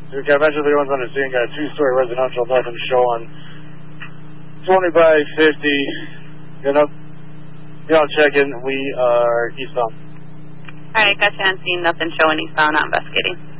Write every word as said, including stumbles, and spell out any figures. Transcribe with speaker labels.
Speaker 1: We got eventually ones on the scene, got a two-story residential, nothing to show on twenty by fifty. You know, you know, check in. We are eastbound.
Speaker 2: All right, gotcha on scene, nothing showing eastbound, not investigating.